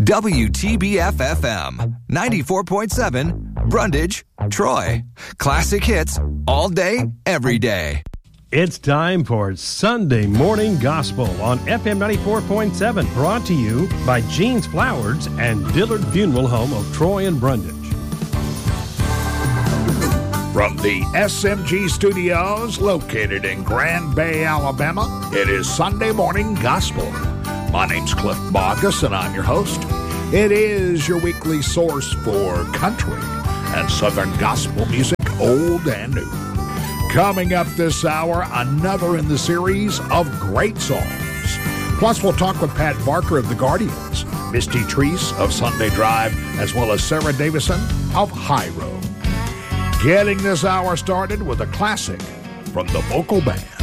WTBF-FM, 94.7, Brundage, Troy. Classic hits all day, every day. It's time for Sunday Morning Gospel on FM 94.7, brought to you by Jean's Flowers and Dillard Funeral Home of Troy and Brundage. From the SMG Studios, located in Grand Bay, Alabama, it is Sunday Morning Gospel. My name's Cliff Bogus, and I'm your host. It is your weekly source for country and Southern gospel music, old and new. Coming up this hour, another in the series of great songs. Plus, we'll talk with Pat Barker of the Guardians, Misty Treese of Sunday Drive, as well as Sarah Davison of High Road. Getting this hour started with a classic from the Vocal Band.